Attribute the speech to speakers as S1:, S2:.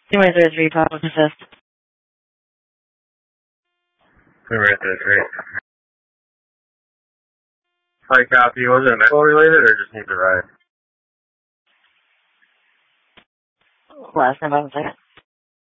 S1: 203 public assist.
S2: Right there, Hi, copy. Was it medical related or just need to ride?
S1: Last name, 1 second.